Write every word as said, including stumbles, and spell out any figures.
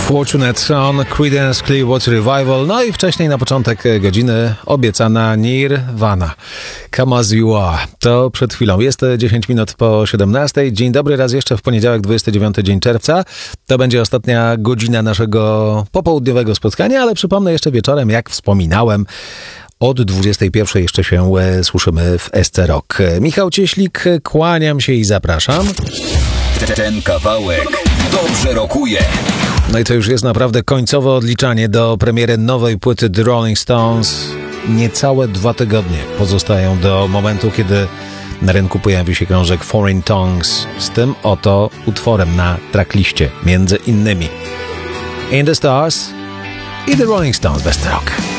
Fortunate Son, Creedence Clearwater Revival, no i wcześniej na początek godziny obiecana Nirvana. Come As You Are. To przed chwilą. Jest dziesięć minut po siedemnastej. Dzień dobry raz jeszcze w poniedziałek, dwudziestego dziewiątego dzień czerwca. To będzie ostatnia godzina naszego popołudniowego spotkania, ale przypomnę jeszcze wieczorem, jak wspominałem, od dwudziestej pierwszej jeszcze się słyszymy w S C Rock. Michał Cieślik, kłaniam się i zapraszam. Ten kawałek dobrze rokuje. No i to już jest naprawdę końcowe odliczanie do premiery nowej płyty The Rolling Stones. Niecałe dwa tygodnie pozostają do momentu, kiedy na rynku pojawi się krążek Foreign Tongues z tym oto utworem na trackliście, między innymi In the Stars i The Rolling Stones Best Rock.